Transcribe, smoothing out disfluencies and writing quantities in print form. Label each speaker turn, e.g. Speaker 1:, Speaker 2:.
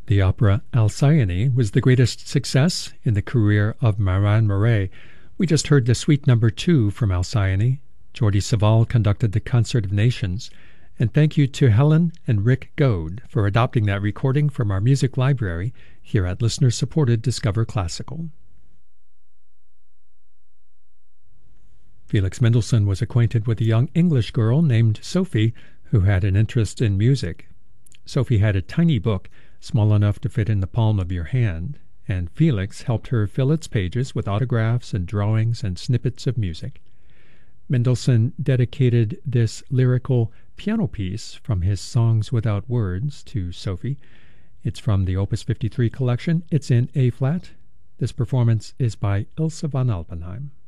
Speaker 1: The opera Alcyone was the greatest success in the career of Marin Murray. We just heard the Suite No. 2 from Alcyone. Jordi Savall conducted the Concert of Nations. And thank you to Helen and Rick Goad for adopting that recording from our music library here at listener-supported Discover Classical. Felix Mendelssohn was acquainted with a young English girl named Sophie who had an interest in music. Sophie had a tiny book, small enough to fit in the palm of your hand, and Felix helped her fill its pages with autographs and drawings and snippets of music. Mendelssohn dedicated this lyrical piano piece from his Songs Without Words to Sophie. It's from the Opus 53 collection. It's in A-flat. This performance is by Ilse von Alpenheim.